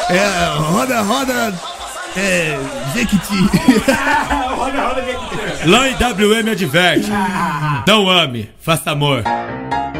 Roda, Jequiti. Lá em WM adverte. Não ame, faça amor.